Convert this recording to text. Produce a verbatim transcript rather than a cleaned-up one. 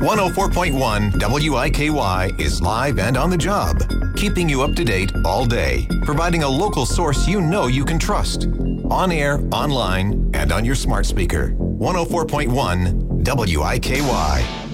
one oh four point one W I K Y is live and on the job, keeping you up to date all day, providing a local source you know you can trust. On air, online, and on your smart speaker. one oh four point one W I K Y.